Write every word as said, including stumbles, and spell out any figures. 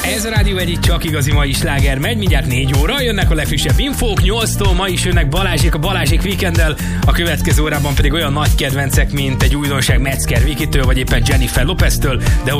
Ez a Rádió egyik csak igazi mai sláger megy, mindjárt négy óra, jönnek a legfrissebb infók, nyolctól ma is jönnek Balázsék a Balázsék Weekenddel, a következő órában pedig olyan nagy kedvencek, mint egy újdonság Metzger Vikitől, vagy éppen Jennifer Lopeztől, de